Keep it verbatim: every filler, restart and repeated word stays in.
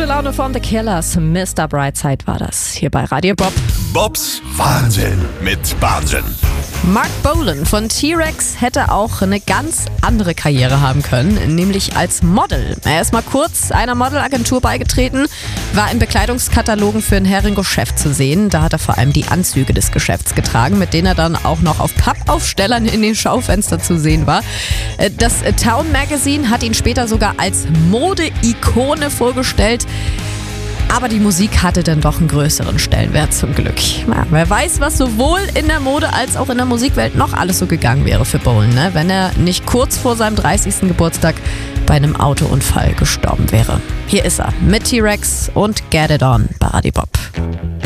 Gute Laune von The Killers. Mister Brightside war das hier bei Radio Bob. Bobs Wahnsinn mit Wahnsinn. Mark Bolan von T-Rex hätte auch eine ganz andere Karriere haben können, nämlich als Model. Er ist mal kurz einer Modelagentur beigetreten, war in Bekleidungskatalogen für ein Heringo-Chef zu sehen. Da hat er vor allem die Anzüge des Geschäfts getragen, mit denen er dann auch noch auf Pappaufstellern in den Schaufenstern zu sehen war. Das Town Magazine hat ihn später sogar als Mode-Ikone vorgestellt. Aber die Musik hatte dann doch einen größeren Stellenwert zum Glück. Ja, wer weiß, was sowohl in der Mode als auch in der Musikwelt noch alles so gegangen wäre für Bolan, ne? Wenn er nicht kurz vor seinem dreißigsten Geburtstag bei einem Autounfall gestorben wäre. Hier ist er mit T-Rex und Get It On bei Radio Bob.